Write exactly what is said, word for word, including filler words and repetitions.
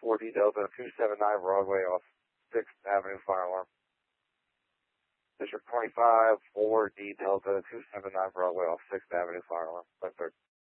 four D Delta two seven nine Broadway off sixth Avenue fire alarm. District twenty-five, four D Delta two seven nine Broadway off sixth Avenue fire alarm. That's